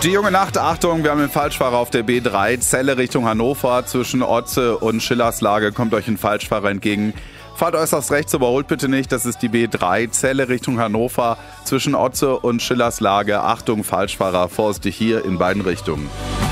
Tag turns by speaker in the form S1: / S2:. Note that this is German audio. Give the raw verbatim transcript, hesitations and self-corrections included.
S1: Die junge Nacht, Achtung, wir haben den Falschfahrer auf der B drei, Celle Richtung Hannover. Zwischen Otze und Schillerslage kommt euch ein Falschfahrer entgegen. Fahrt äußerst rechts, überholt bitte nicht, das ist die B drei, Celle Richtung Hannover. Zwischen Otze und Schillerslage, Achtung, Falschfahrer, vorsichtig hier in beiden Richtungen.